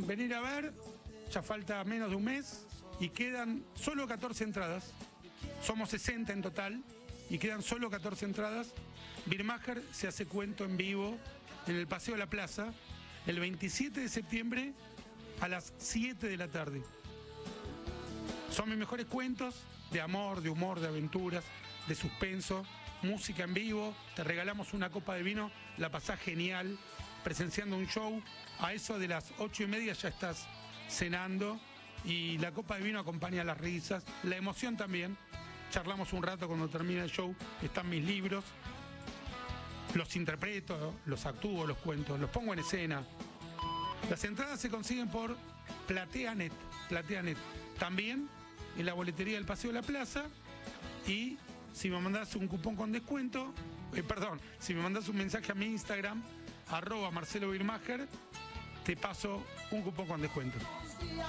venir a ver, ya falta menos de un mes y quedan solo 14 entradas. Somos 60 en total y quedan solo 14 entradas. Birmacher se hace cuento en vivo en el Paseo de la Plaza el 27 de septiembre a las 7 de la tarde. Son mis mejores cuentos de amor, de humor, de aventuras, de suspenso, música en vivo. Te regalamos una copa de vino, la pasás genial, presenciando un show. A eso de las 8:30 ya estás cenando y la copa de vino acompaña las risas, la emoción también. Charlamos un rato cuando termina el show, están mis libros, los interpreto, los actúo, los cuento, los pongo en escena. Las entradas se consiguen por PlateaNet. También en la boletería del Paseo de la Plaza. Y si me mandás un cupón con descuento, si me mandás un mensaje a mi Instagram, @Marcelo Birmacher, te paso un cupón con descuento.